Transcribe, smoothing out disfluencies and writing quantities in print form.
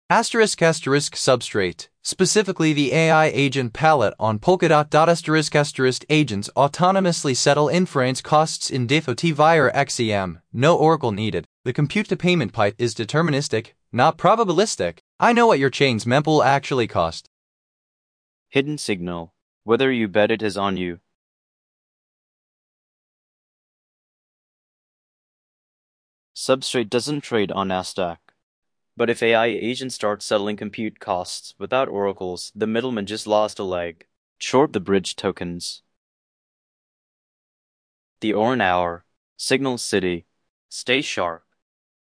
Substrate, specifically the AI agent palette on Polkadot. Agents autonomously settle inference costs in DeFi via XEM, no oracle needed. The compute to payment pipe is deterministic, not probabilistic. I know what your chain's mempool actually cost. Hidden signal. Whether you bet it is on you. Substrate doesn't trade on Nasdaq. But if AI agents start settling compute costs without oracles, the middleman just lost a leg. Short the bridge tokens. The Oran Hour. Signal City. Stay sharp.